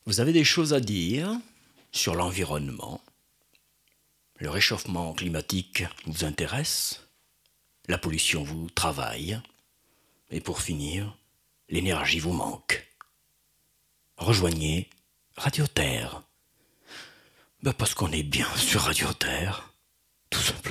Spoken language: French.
Vous avez des choses à dire sur l'environnement? Le réchauffement climatique vous intéresse? La pollution vous travaille? Et pour finir, l'énergie vous manque? Rejoignez Radio Terre. Parce qu'on est bien sur Radio Terre, tout simplement.